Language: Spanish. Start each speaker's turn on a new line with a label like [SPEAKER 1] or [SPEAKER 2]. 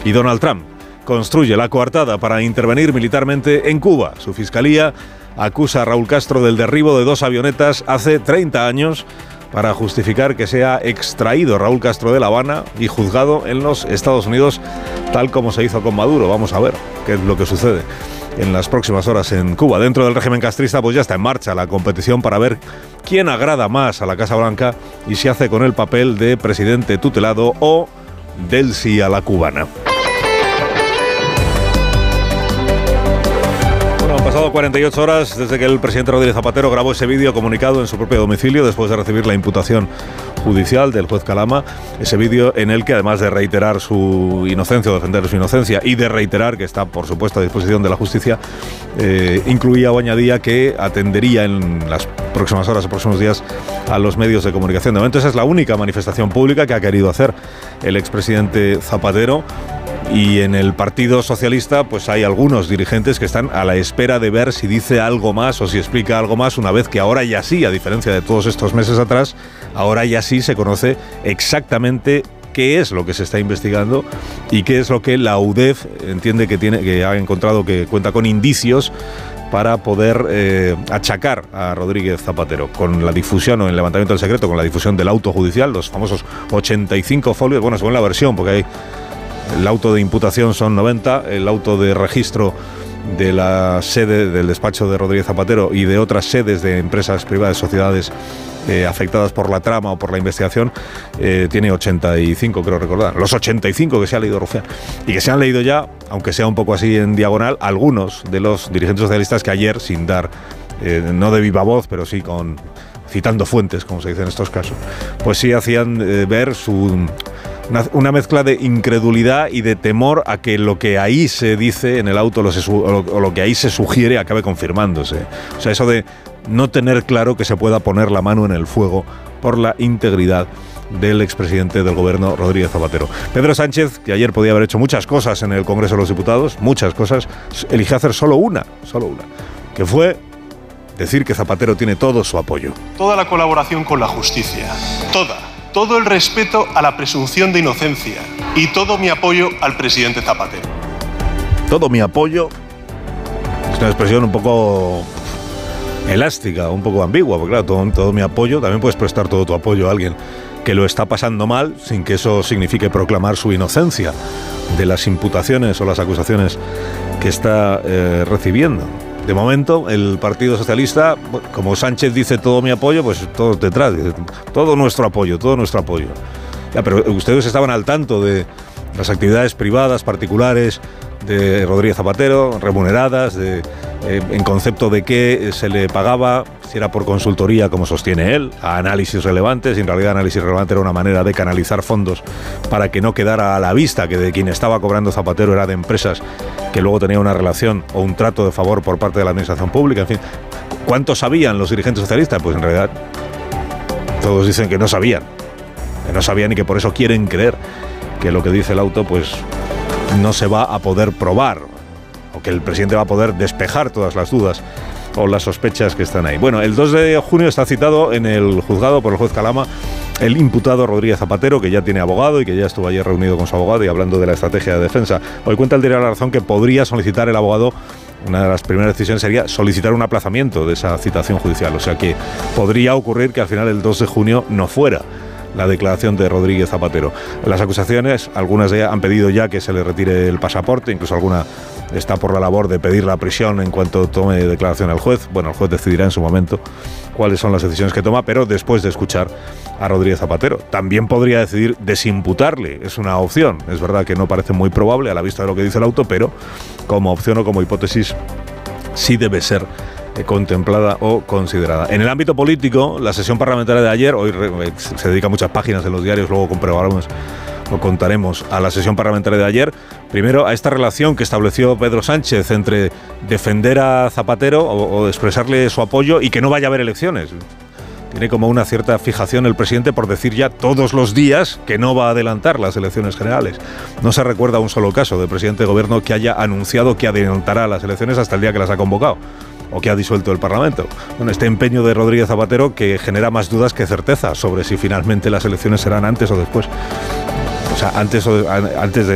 [SPEAKER 1] Y Donald Trump construye la coartada para intervenir militarmente en Cuba. Su fiscalía acusa a Raúl Castro del derribo de 2 avionetas hace 30 años para justificar que sea extraído Raúl Castro de La Habana y juzgado en los Estados Unidos, tal como se hizo con Maduro. Vamos a ver qué es lo que sucede en las próximas horas en Cuba. Dentro del régimen castrista, pues ya está en marcha la competición para ver quién agrada más a la Casa Blanca y se hace con el papel de presidente tutelado o del sí a la cubana. Han pasado 48 horas desde que el presidente Rodríguez Zapatero grabó ese vídeo comunicado en su propio domicilio después de recibir la imputación judicial del juez Calama. Ese vídeo en el que, además de reiterar su inocencia o defender su inocencia y de reiterar que está, por supuesto, a disposición de la justicia, incluía o añadía que atendería en las próximas horas o próximos días a los medios de comunicación. De momento esa es la única manifestación pública que ha querido hacer el expresidente Zapatero. Y en el Partido Socialista pues hay algunos dirigentes que están a la espera de ver si dice algo más o si explica algo más, una vez que ahora ya sí, a diferencia de todos estos meses atrás, ahora ya sí se conoce exactamente qué es lo que se está investigando y qué es lo que la UDEF entiende que ha encontrado, que cuenta con indicios para poder achacar a Rodríguez Zapatero con la difusión o el levantamiento del secreto, con la difusión del auto judicial, los famosos 85 folios, bueno, según la versión, porque hay... El auto de imputación son 90, el auto de registro de la sede del despacho de Rodríguez Zapatero y de otras sedes de empresas privadas, sociedades afectadas por la trama o por la investigación, tiene 85, creo recordar. Los 85 que se ha leído Rufián. Y que se han leído ya, aunque sea un poco así en diagonal, algunos de los dirigentes socialistas que ayer, sin dar, no de viva voz, pero sí citando fuentes, como se dice en estos casos, pues sí hacían ver una mezcla de incredulidad y de temor a que lo que ahí se dice en el auto o lo que ahí se sugiere acabe confirmándose. O sea, eso de no tener claro que se pueda poner la mano en el fuego por la integridad del expresidente del gobierno, Rodríguez Zapatero. Pedro Sánchez, que ayer podía haber hecho muchas cosas en el Congreso de los Diputados, muchas cosas, eligió hacer solo una, que fue decir que Zapatero tiene todo su apoyo.
[SPEAKER 2] Toda la colaboración con la justicia, todo el respeto a la presunción de inocencia y todo mi apoyo al presidente Zapatero.
[SPEAKER 1] Todo mi apoyo es una expresión un poco elástica, un poco ambigua, porque claro, todo mi apoyo, también puedes prestar todo tu apoyo a alguien que lo está pasando mal sin que eso signifique proclamar su inocencia de las imputaciones o las acusaciones que está recibiendo. De momento, el Partido Socialista, como Sánchez dice todo mi apoyo, pues todos detrás, todo nuestro apoyo. Ya, pero ustedes estaban al tanto de las actividades privadas, particulares de Rodríguez Zapatero, remuneradas, en concepto de qué se le pagaba, si era por consultoría, como sostiene él, a análisis relevantes, y en realidad análisis relevante era una manera de canalizar fondos para que no quedara a la vista que de quien estaba cobrando Zapatero era de empresas que luego tenía una relación o un trato de favor por parte de la administración pública, en fin. ¿Cuánto sabían los dirigentes socialistas? Pues en realidad todos dicen que no sabían y que por eso quieren creer que lo que dice el auto pues no se va a poder probar, o que el presidente va a poder despejar todas las dudas o las sospechas que están ahí. Bueno, el 2 de junio está citado en el juzgado por el juez Calama el imputado Rodríguez Zapatero, que ya tiene abogado y que ya estuvo ayer reunido con su abogado y hablando de la estrategia de defensa. Hoy cuenta el diario La Razón que podría solicitar el abogado, una de las primeras decisiones sería solicitar un aplazamiento de esa citación judicial, o sea que podría ocurrir que al final el 2 de junio no fuera la declaración de Rodríguez Zapatero. Las acusaciones, algunas de ellas han pedido ya que se le retire el pasaporte, incluso alguna está por la labor de pedir la prisión en cuanto tome declaración al juez. Bueno, el juez decidirá en su momento cuáles son las decisiones que toma, pero después de escuchar a Rodríguez Zapatero. También podría decidir desimputarle, es una opción. Es verdad que no parece muy probable a la vista de lo que dice el auto, pero como opción o como hipótesis sí debe ser contemplada o considerada. En el ámbito político, la sesión parlamentaria de ayer, hoy se dedica muchas páginas en los diarios, luego comprobaremos o contaremos a la sesión parlamentaria de ayer, primero a esta relación que estableció Pedro Sánchez entre defender a Zapatero o expresarle su apoyo y que no vaya a haber elecciones. Tiene como una cierta fijación el presidente por decir ya todos los días que no va a adelantar las elecciones generales. No se recuerda un solo caso de presidente de gobierno que haya anunciado que adelantará las elecciones hasta el día que las ha convocado o que ha disuelto el Parlamento. Bueno, este empeño de Rodríguez Zapatero que genera más dudas que certeza sobre si finalmente las elecciones serán antes o después. O sea, antes de